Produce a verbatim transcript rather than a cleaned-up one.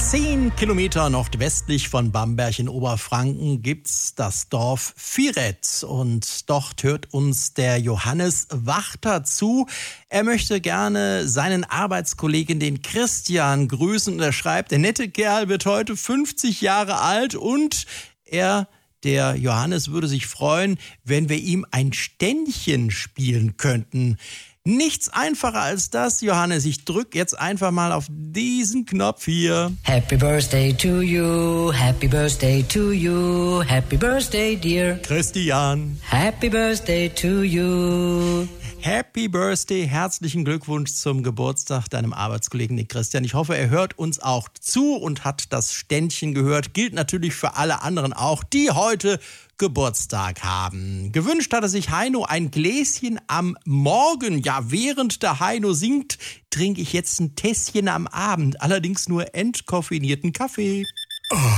Zehn Kilometer nordwestlich von Bamberg in Oberfranken gibt's das Dorf Viret. Und dort hört uns der Johannes Wachter zu. Er möchte gerne seinen Arbeitskollegen, den Christian, grüßen. Und er schreibt, der nette Kerl wird heute fünfzig Jahre alt und er, der Johannes, würde sich freuen, wenn wir ihm ein Ständchen spielen könnten. Nichts einfacher als das, Johannes. Ich drück jetzt einfach mal auf diesen Knopf hier. Happy Birthday to you, Happy Birthday to you, Happy Birthday dear Christian. Happy Birthday to you. Happy Birthday, herzlichen Glückwunsch zum Geburtstag deinem Arbeitskollegen, den Christian. Ich hoffe, er hört uns auch zu und hat das Ständchen gehört. Gilt natürlich für alle anderen auch, die heute Geburtstag haben. Gewünscht hatte sich Heino ein Gläschen am Morgen. Ja, während der Heino singt, trinke ich jetzt ein Tässchen am Abend. Allerdings nur entkoffinierten Kaffee. Oh.